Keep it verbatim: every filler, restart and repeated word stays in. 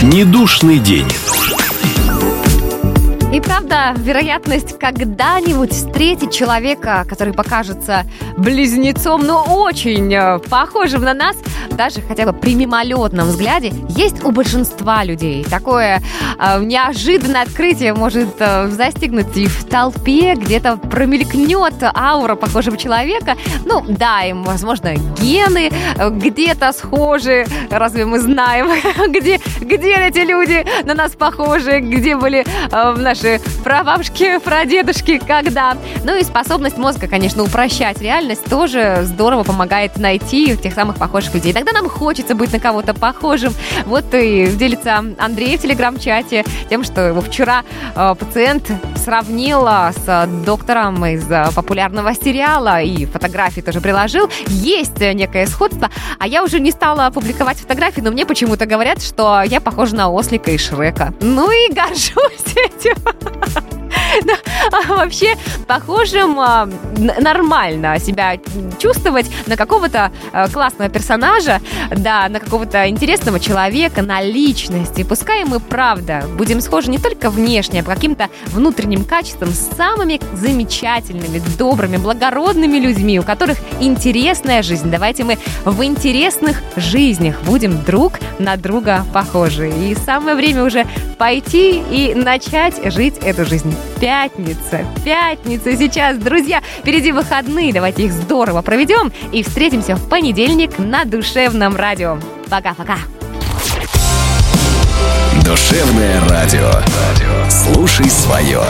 Недушный день. И правда, вероятность когда-нибудь встретить человека, который покажется близнецом, но очень э, похожим на нас, даже хотя бы при мимолетном взгляде, есть у большинства людей. Такое э, неожиданное открытие может э, застигнуть и в толпе, где-то промелькнет аура похожего человека. Ну, да, им, возможно, гены э, где-то схожи. Разве мы знаем, где, где эти люди на нас похожи, где были э, наши прабабушки, прадедушки, когда. Ну и способность мозга, конечно, упрощать реальность тоже здорово помогает найти тех самых похожих людей. Тогда нам хочется быть на кого-то похожим. Вот и делится Андрей в телеграм-чате тем, что его вчера э, пациент сравнил с доктором из популярного сериала и фотографии тоже приложил. Есть некое сходство, а я уже не стала публиковать фотографии, но мне почему-то говорят, что я похожа на ослика из Шрека. Ну и горжусь этим. Да, а вообще похожим а, нормально себя чувствовать на какого-то а, классного персонажа, да, на какого-то интересного человека, на личность. И пускай мы, правда, будем схожи не только внешне, а по каким-то внутренним качествам с самыми замечательными, добрыми, благородными людьми, у которых интересная жизнь. Давайте мы в интересных жизнях будем друг на друга похожи. И самое время уже пойти и начать жить эту жизнь. Пятница, пятница сейчас, друзья, впереди выходные, давайте их здорово проведем и встретимся в понедельник на Душевном радио. Пока-пока. Душевное радио. Слушай свое.